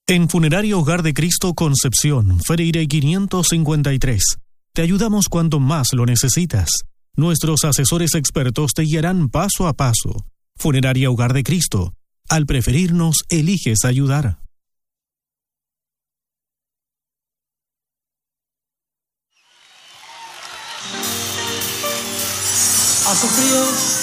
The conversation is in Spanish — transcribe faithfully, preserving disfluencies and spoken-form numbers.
En Funeraria Hogar de Cristo Concepción, Freire quinientos cincuenta y tres, te ayudamos cuando más lo necesitas. Nuestros asesores expertos te guiarán paso a paso. Funeraria Hogar de Cristo. Al preferirnos, eliges ayudar. Ha sufrido